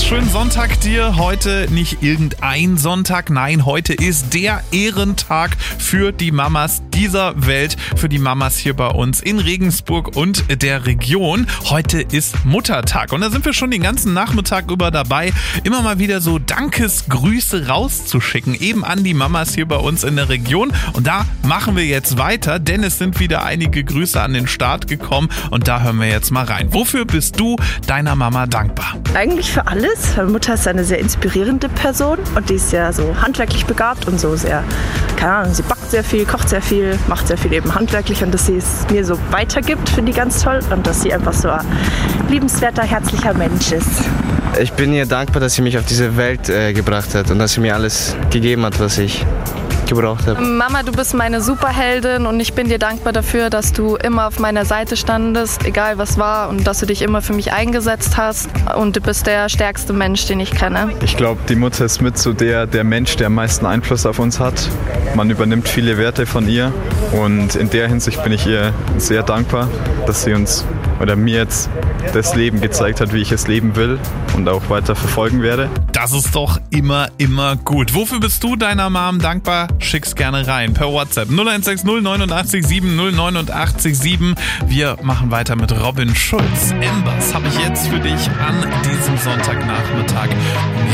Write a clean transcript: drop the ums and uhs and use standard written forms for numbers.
schönen Sonntag dir. Heute nicht irgendein Sonntag, nein, heute ist der Ehrentag für die Mamas dieser Welt, für die Mamas hier bei uns in Regensburg und der Region. Heute ist Muttertag und da sind wir schon den ganzen Nachmittag über dabei, immer mal wieder so Dankesgrüße rauszuschicken, eben an die Mamas hier bei uns in der Region. Und da machen wir jetzt weiter, denn es sind wieder einige Grüße an den Start gekommen und da hören wir jetzt mal rein. Wofür bist du deiner Mama dankbar? Eigentlich für alles. Meine Mutter ist eine sehr inspirierende Person und die ist ja so handwerklich begabt und so sehr, keine Ahnung, sie backt sehr viel, kocht sehr viel, macht sehr viel eben handwerklich und dass sie es mir so weitergibt, finde ich ganz toll und dass sie einfach so ein liebenswerter, herzlicher Mensch ist. Ich bin ihr dankbar, dass sie mich auf diese Welt gebracht hat und dass sie mir alles gegeben hat, was ich gebraucht habe. Mama, du bist meine Superheldin und ich bin dir dankbar dafür, dass du immer auf meiner Seite standest, egal was war und dass du dich immer für mich eingesetzt hast und du bist der stärkste Mensch, den ich kenne. Ich glaube, die Mutter ist mit so der Mensch, der am meisten Einfluss auf uns hat. Man übernimmt viele Werte von ihr und in der Hinsicht bin ich ihr sehr dankbar, dass sie uns oder mir jetzt das Leben gezeigt hat, wie ich es leben will und auch weiter verfolgen werde. Das ist doch immer gut. Wofür bist du deiner Mom dankbar? Schick's gerne rein per WhatsApp 0160 89 7 089 7. Wir machen weiter mit Robin Schulz. Embers habe ich jetzt für dich an diesem Sonntagnachmittag.